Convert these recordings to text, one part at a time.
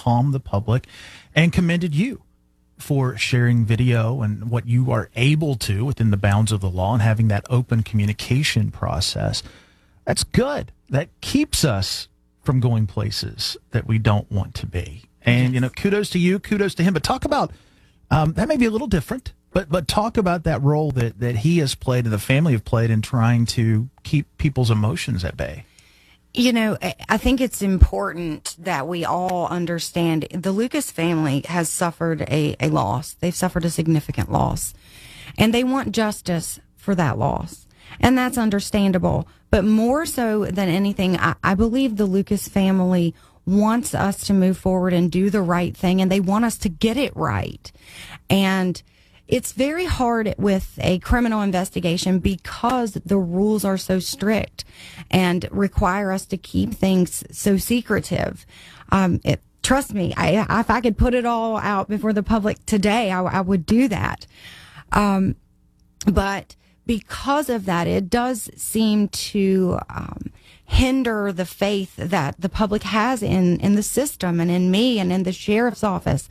calm the public, and commended you for sharing video and what you are able to within the bounds of the law and having that open communication process. That's good. That keeps us from going places that we don't want to be. And, kudos to you, kudos to him. But talk about, that may be a little different, but talk about that role that he has played and the family have played in trying to keep people's emotions at bay. I think it's important that we all understand the Lucas family has suffered a loss. They've suffered a significant loss, and they want justice for that loss. And that's understandable. But more so than anything, I believe the Lucas family wants us to move forward and do the right thing, and they want us to get it right. And it's very hard with a criminal investigation because the rules are so strict and require us to keep things so secretive. Trust me, if I could put it all out before the public today, I would do that. But because of that, it does seem to hinder the faith that the public has in the system and in me and in the sheriff's office.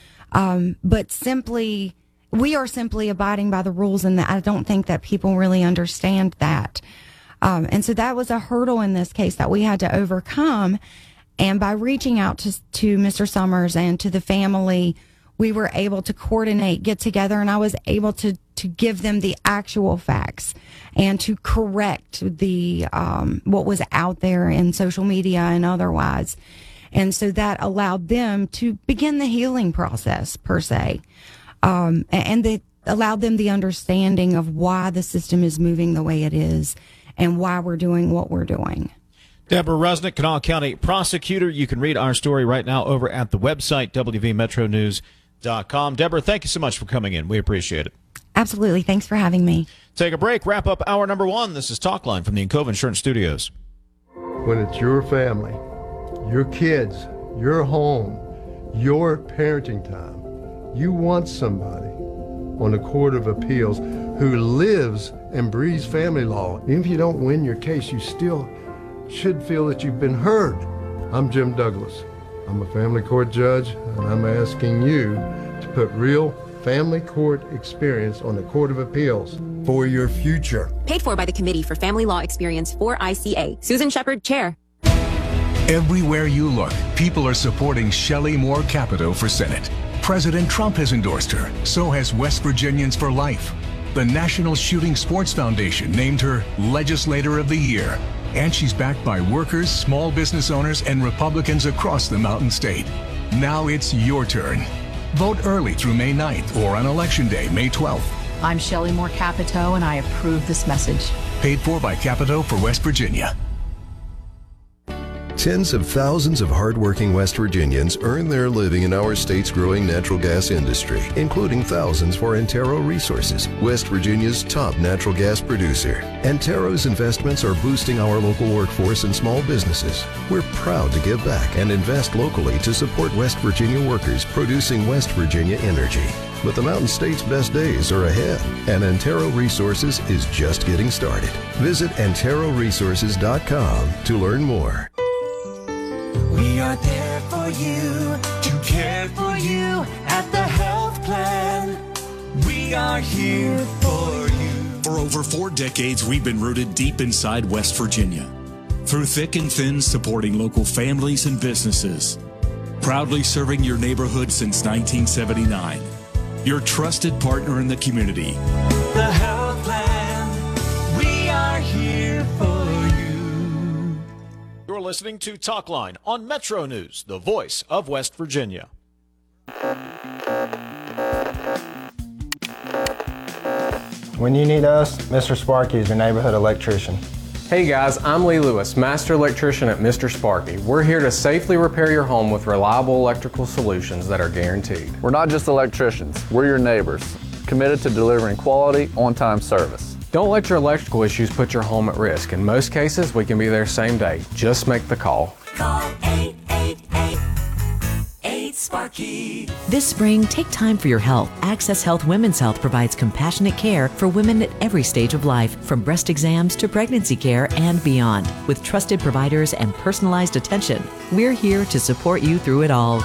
But we are simply abiding by the rules, and I don't think that people really understand that. And so that was a hurdle in this case that we had to overcome. And by reaching out to Mr. Summers and to the family, we were able to coordinate, get together, and I was able to give them the actual facts and to correct the what was out there in social media and otherwise. And so that allowed them to begin the healing process, per se. And they allowed them the understanding of why the system is moving the way it is and why we're doing what we're doing. Deborah Rusnick, Kanawha County prosecutor. You can read our story right now over at the website, wvmetronews.com. Deborah, thank you so much for coming in. We appreciate it. Absolutely. Thanks for having me. Take a break. Wrap up hour number 1. This is Talkline from the Encova Insurance Studios. When it's your family, your kids, your home, your parenting time, you want somebody on the Court of Appeals who lives and breathes family law. Even if you don't win your case, you still should feel that you've been heard. I'm Jim Douglas. I'm a family court judge, and I'm asking you to put real family court experience on the Court of Appeals for your future. Paid for by the Committee for Family Law Experience for ICA. Susan Shepard, Chair. Everywhere you look, people are supporting Shelley Moore Capito for Senate. President Trump has endorsed her. So has West Virginians for Life. The National Shooting Sports Foundation named her Legislator of the Year. And she's backed by workers, small business owners, and Republicans across the Mountain State. Now it's your turn. Vote early through May 9th or on Election Day, May 12th. I'm Shelley Moore Capito, and I approve this message. Paid for by Capito for West Virginia. Tens of thousands of hardworking West Virginians earn their living in our state's growing natural gas industry, including thousands for Antero Resources, West Virginia's top natural gas producer. Antero's investments are boosting our local workforce and small businesses. We're proud to give back and invest locally to support West Virginia workers producing West Virginia energy. But the Mountain State's best days are ahead, and Antero Resources is just getting started. Visit AnteroResources.com to learn more. We are there for you, to care for you at the health plan. We are here for you. For over 4 decades, we've been rooted deep inside West Virginia. Through thick and thin, supporting local families and businesses. Proudly serving your neighborhood since 1979. Your trusted partner in the community. The health plan, we are here for you. You're listening to Talkline on Metro News, the voice of West Virginia. When you need us, Mr. Sparky is your neighborhood electrician. Hey guys, I'm Lee Lewis, Master Electrician at Mr. Sparky. We're here to safely repair your home with reliable electrical solutions that are guaranteed. We're not just electricians, we're your neighbors, committed to delivering quality, on-time service. Don't let your electrical issues put your home at risk. In most cases, we can be there same day. Just make the call. Call 888-8-SPARKY. This spring, take time for your health. Access Health Women's Health provides compassionate care for women at every stage of life, from breast exams to pregnancy care and beyond. With trusted providers and personalized attention, we're here to support you through it all.